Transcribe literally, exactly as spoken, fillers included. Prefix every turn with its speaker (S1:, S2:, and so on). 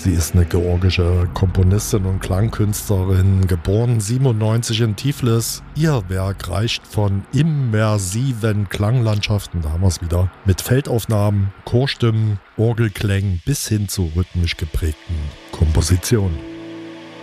S1: Sie ist eine georgische Komponistin und Klangkünstlerin, geboren siebenundneunzig in Tiflis. Ihr Werk reicht von immersiven Klanglandschaften, da haben wir es wieder, mit Feldaufnahmen, Chorstimmen, Orgelklängen bis hin zu rhythmisch geprägten Kompositionen.